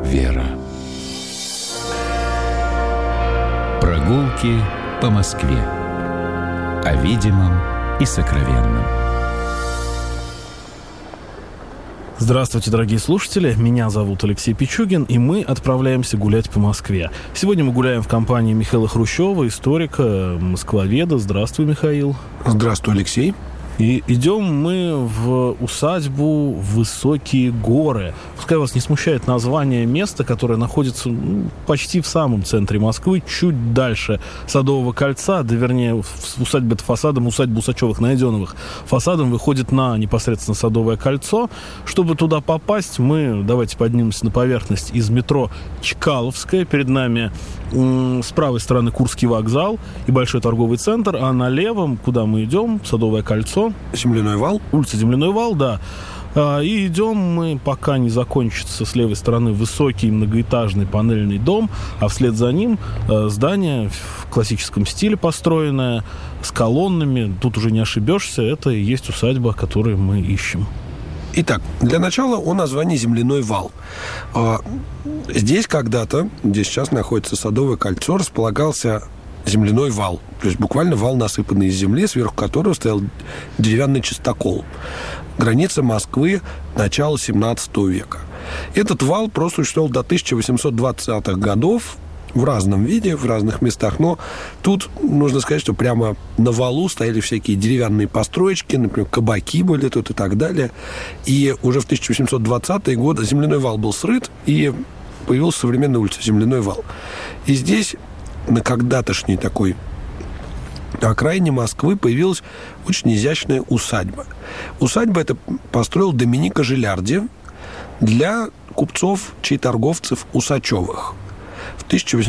Вера. Прогулки по Москве. О видимом и сокровенном. Здравствуйте, дорогие слушатели. Меня зовут Алексей Пичугин, и мы отправляемся гулять по Москве. Сегодня мы гуляем в компании Михаила Хрущева, историка, москвоведа. Здравствуй, Михаил. Здравствуй, Алексей. И идем мы в усадьбу Высокие горы. Пускай вас не смущает название места, которое находится почти в самом центре Москвы, чуть дальше Садового кольца, да вернее, усадьба-то фасадом, усадьба Усачевых-Найденовых фасадом выходит на непосредственно Садовое кольцо. Чтобы туда попасть, мы давайте поднимемся на поверхность из метро Чкаловская. Перед нами с правой стороны Курский вокзал и большой торговый центр, а на левом, куда мы идем, Садовое кольцо. Земляной вал. Улица Земляной вал, да. И идем мы, пока не закончится с левой стороны высокий многоэтажный панельный дом, а вслед за ним здание в классическом стиле построенное, с колоннами. Тут уже не ошибешься, это и есть усадьба, которую мы ищем. Итак, для начала о названии Земляной вал. Здесь когда-то, где сейчас находится Садовое кольцо, располагался земляной вал. То есть буквально вал, насыпанный из земли, сверху которого стоял деревянный частокол. Граница Москвы начала 17 века. Этот вал просуществовал до 1820-х годов в разном виде, в разных местах. Но тут нужно сказать, что прямо на валу стояли всякие деревянные построечки, например, кабаки были тут и так далее. И уже в 1820-е годы земляной вал был срыт, и появилась современная улица Земляной вал. И здесь на когда-тошней такой окраине Москвы появилась очень изящная усадьба. Усадьба эта построил Доминика Жилярди для купцов-чайторговцев Усачевых в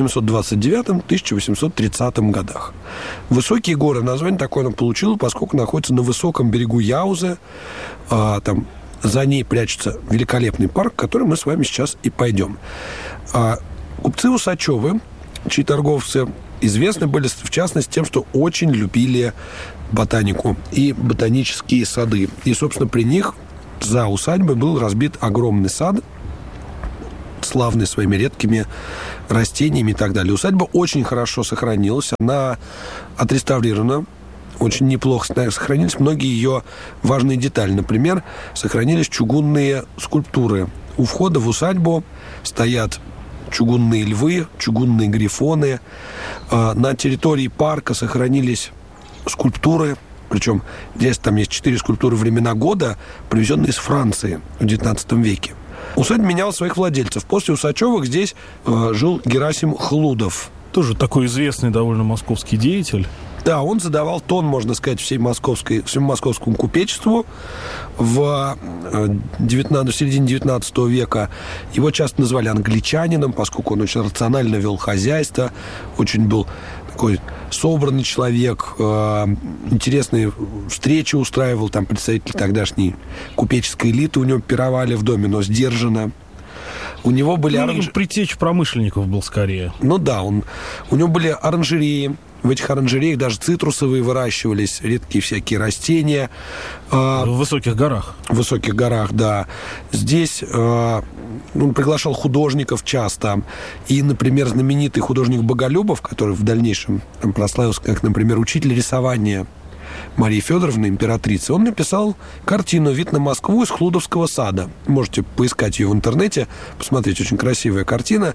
1829-1830 годах. Высокие горы, название такое оно получило, поскольку находится на высоком берегу Яузы. Там за ней прячется великолепный парк, в который мы с вами сейчас и пойдем. Купцы Усачевы, чайторговцы, известны были, в частности, тем, что очень любили ботанику и ботанические сады. И, собственно, при них за усадьбой был разбит огромный сад, славный своими редкими растениями и так далее. Усадьба очень хорошо сохранилась, она отреставрирована, очень неплохо сохранились многие ее важные детали. Например, сохранились чугунные скульптуры. У входа в усадьбу стоят чугунные львы, чугунные грифоны. На территории парка сохранились скульптуры, причем здесь там есть 4 скульптуры времена года, привезенные из Франции в XIX веке. Усадьба меняла своих владельцев. После Усачевых здесь жил Герасим Хлудов. Тоже такой известный довольно московский деятель. Да, он задавал тон, можно сказать, всему московскому купечеству в середине 19 века. Его часто называли англичанином, поскольку он очень рационально вел хозяйство, очень был такой собранный человек, интересные встречи устраивал, там представители тогдашней купеческой элиты у него пировали в доме, но сдержанно. У него были притечь промышленников был скорее. Ну да, у него были оранжереи. В этих оранжереях даже цитрусовые выращивались, редкие всякие растения. В высоких горах. В высоких горах, да. Здесь он приглашал художников часто. И, например, знаменитый художник Боголюбов, который в дальнейшем прославился как, например, учитель рисования Марии Федоровны, императрицы, он написал картину «Вид на Москву» из Хлудовского сада. Можете поискать ее в интернете, посмотреть, очень красивая картина.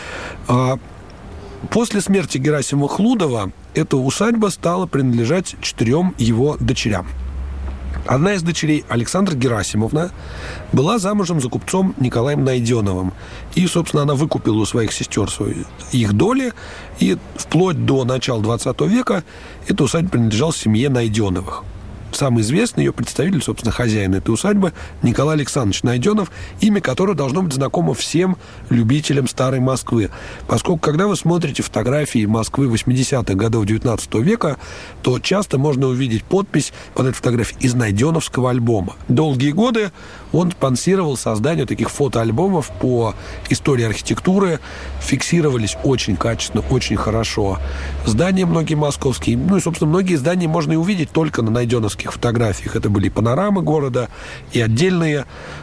После смерти Герасима Хлудова эта усадьба стала принадлежать 4 его дочерям. Одна из дочерей, Александра Герасимовна, была замужем за купцом Николаем Найденовым. И, собственно, она выкупила у своих сестер их доли. И вплоть до начала 20 века эта усадьба принадлежала семье Найденовых. Самый известный ее представитель, собственно, хозяин этой усадьбы, Николай Александрович Найденов, имя которого должно быть знакомо всем любителям старой Москвы. Поскольку, когда вы смотрите фотографии Москвы 80-х годов 19 века, то часто можно увидеть подпись под этой фотографией из Найденовского альбома. Долгие годы он спонсировал создание таких фотоальбомов по истории архитектуры. Фиксировались очень качественно, очень хорошо здания многие московские. Ну и, собственно, многие здания можно и увидеть только на найденовских фотографиях. Это были и панорамы города, и отдельные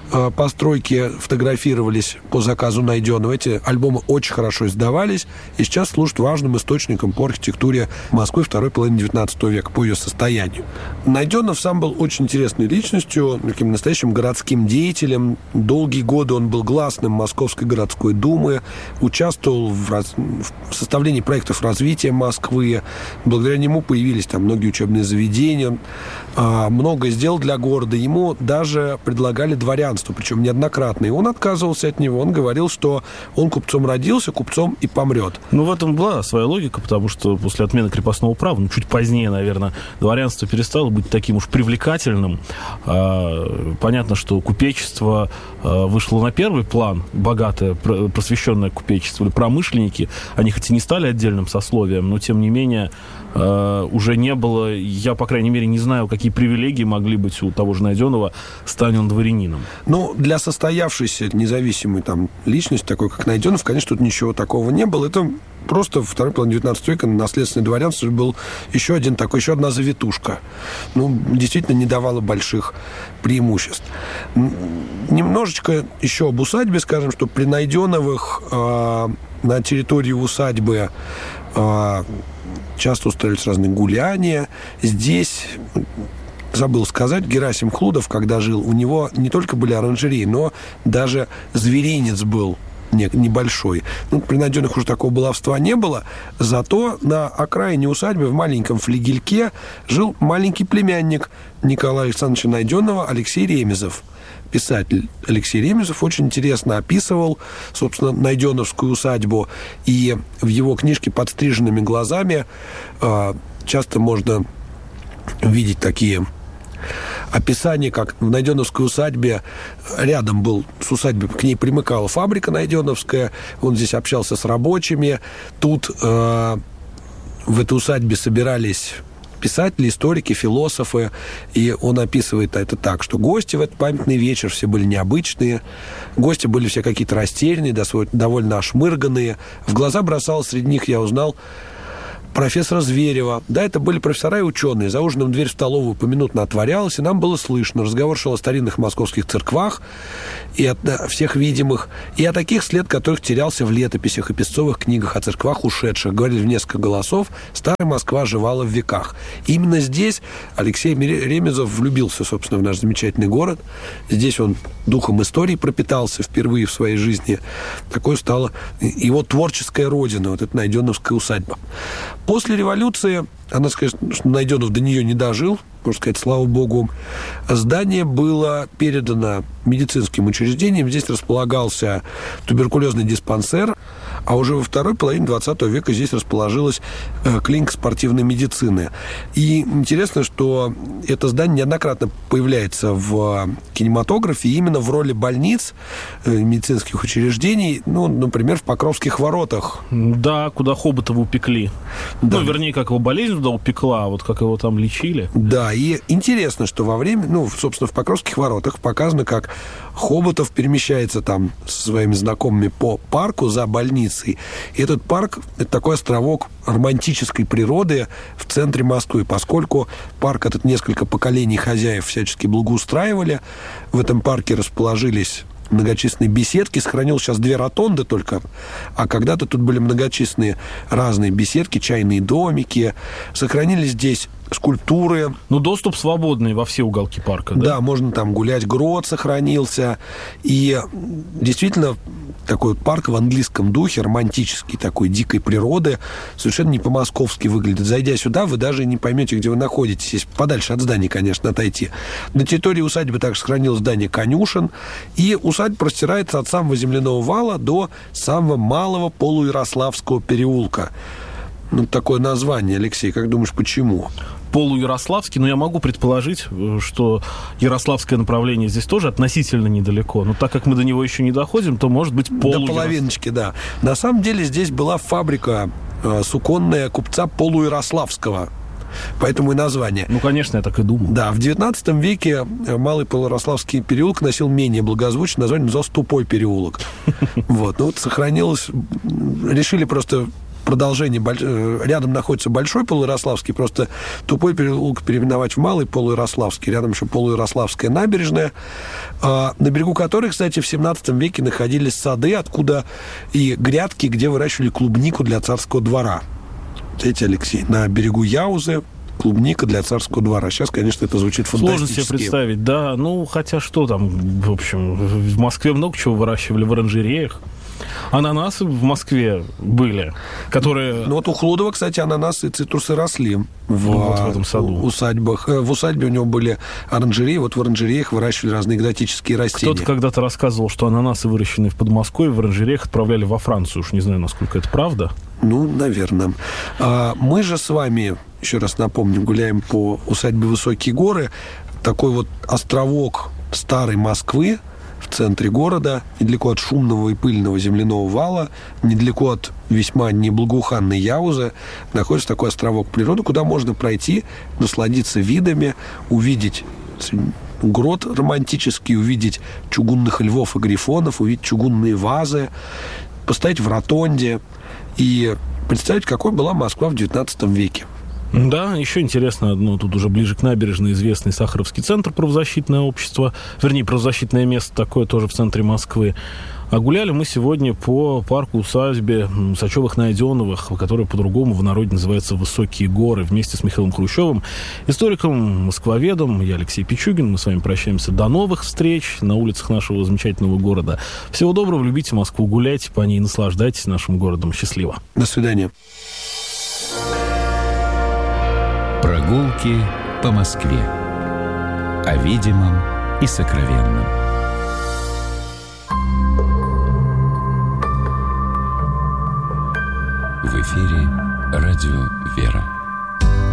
постройки фотографировались по заказу Найденова. Эти альбомы очень хорошо издавались и сейчас служат важным источником по архитектуре Москвы второй половины XIX века, по ее состоянию. Найденов сам был очень интересной личностью, таким настоящим городским деятелем. Долгие годы он был гласным Московской городской думы, участвовал в составлении проектов развития Москвы. Благодаря нему появились там многие учебные заведения. Многое сделал для города. Ему даже предлагали дворянство, причем неоднократно. И он отказывался от него. Он говорил, что он купцом родился, купцом и помрет. Ну, в этом была своя логика, потому что после отмены крепостного права, чуть позднее, наверное, дворянство перестало быть таким уж привлекательным. Понятно, что купечество вышло на первый план, богатое, просвещенное купечество, или промышленники. Они хоть и не стали отдельным сословием, но, тем не менее, уже не было, я, по крайней мере, не знаю, какие привилегии могли быть у того же Найденова, стань он дворянином. Ну, для состоявшейся независимой там личности, такой как Найденов, конечно, тут ничего такого не было. Это просто в второй половине XIX века наследственное дворянство был еще одна завитушка. Действительно не давало больших преимуществ. Немножечко еще об усадьбе скажем, что при Найденовых на территории усадьбы часто устраивались разные гуляния. Здесь, забыл сказать, Герасим Хлудов, когда жил, у него не только были оранжереи, но даже зверинец был небольшой. При Найденных уже такого баловства не было, зато на окраине усадьбы в маленьком флигельке жил маленький племянник Николая Александровича Найденова, Алексей Ремезов. Писатель Алексей Ремезов очень интересно описывал, собственно, Найденовскую усадьбу, и в его книжке «Подстриженными глазами» часто можно видеть такие описание, как в Найденовской усадьбе рядом был с усадьбой, к ней примыкала фабрика Найденовская, он здесь общался с рабочими. Тут в этой усадьбе собирались писатели, историки, философы, и он описывает это так, что гости в этот памятный вечер все были необычные, гости были все какие-то растерянные, довольно ошмырганные. В глаза бросалось, среди них я узнал профессора Зверева. Да, это были профессора и ученые. За ужином дверь в столовую поминутно отворялась, и нам было слышно. Разговор шел о старинных московских церквах и от всех видимых, и о таких, след которых терялся в летописях и песцовых книгах о церквах ушедших. Говорили в несколько голосов, старая Москва жевала в веках. И именно здесь Алексей Ремезов влюбился, собственно, в наш замечательный город. Здесь он духом истории пропитался впервые в своей жизни. Такое стало его творческая родина, вот эта Найденовская усадьба. После революции, она сказать, что Найденов до нее не дожил, можно сказать, слава богу, здание было передано медицинским учреждениям. Здесь располагался туберкулезный диспансер, а уже во второй половине 20 века здесь расположилась клиника спортивной медицины. И интересно, что это здание неоднократно появляется в кинематографе именно в роли больниц, медицинских учреждений, например, в Покровских воротах. Да, куда Хоботова упекли. Да. Вернее, как его болезнь туда упекла, вот как его там лечили. Да, и интересно, что во время, собственно, в Покровских воротах показано, как Хоботов перемещается там со своими знакомыми по парку за больницей. И этот парк – это такой островок романтической природы в центре Москвы, поскольку парк этот несколько поколений хозяев всячески благоустраивали. В этом парке расположились многочисленные беседки. Сохранилось сейчас 2 ротонды только, а когда-то тут были многочисленные разные беседки, чайные домики. Сохранились здесь скульптуры. Доступ свободный во все уголки парка, да? Да, можно там гулять. Грот сохранился. И действительно такой парк в английском духе, романтический, такой дикой природы, совершенно не по-московски выглядит. Зайдя сюда, вы даже не поймете, где вы находитесь. Если подальше от здания, конечно, отойти. На территории усадьбы также сохранилось здание конюшен. И усадьба простирается от самого земляного вала до самого малого полуярославского переулка. Такое название, Алексей, как думаешь, почему? Полуярославский, но я могу предположить, что ярославское направление здесь тоже относительно недалеко. Но так как мы до него еще не доходим, то может быть До половиночки, да. На самом деле здесь была фабрика суконная купца Полуярославского. Поэтому и название. Конечно, я так и думал. Да, в 19 веке Малый Полуярославский переулок носил менее благозвучное название, назывался Тупой переулок. Сохранилось. Решили просто продолжение, рядом находится Большой Полуярославский, просто Тупой переулок переименовать в Малый Полуярославский, рядом еще Полуярославская набережная, на берегу которой, кстати, в 17 веке находились сады, откуда и грядки, где выращивали клубнику для царского двора. Видите, Алексей, на берегу Яузы клубника для царского двора. Сейчас, конечно, это звучит фантастически. Сложно себе представить, да. Ну, хотя что там, в общем, в Москве много чего выращивали в оранжереях. Ананасы в Москве были, которые... Ну, вот у Хлудова, кстати, ананасы и цитрусы росли в этом саду. Усадьбах. В усадьбе у него были оранжереи, вот в оранжереях выращивали разные экзотические растения. Кто-то когда-то рассказывал, что ананасы, выращенные в Подмосковье, в оранжереях отправляли во Францию. Уж не знаю, насколько это правда. Ну, наверное. Мы же с вами, еще раз напомню, гуляем по усадьбе Высокие горы. Такой вот островок старой Москвы в центре города, недалеко от шумного и пыльного земляного вала, недалеко от весьма неблагоуханной Яузы, находится такой островок природы, куда можно пройти, насладиться видами, увидеть грот романтический, увидеть чугунных львов и грифонов, увидеть чугунные вазы, постоять в ротонде и представить, какой была Москва в XIX веке. Да, еще интересно одно, тут уже ближе к набережной известный Сахаровский центр, правозащитное общество, вернее, правозащитное место такое тоже в центре Москвы. А гуляли мы сегодня по парку-усадьбе Сачевых-Найденовых, который по-другому в народе называется «Высокие горы», вместе с Михаилом Хрущевым, историком, москвоведом. Я Алексей Пичугин. Мы с вами прощаемся. До новых встреч на улицах нашего замечательного города. Всего доброго. Любите Москву, гуляйте по ней, наслаждайтесь нашим городом. Счастливо. До свидания. Прогулки по Москве. О видимом и сокровенном.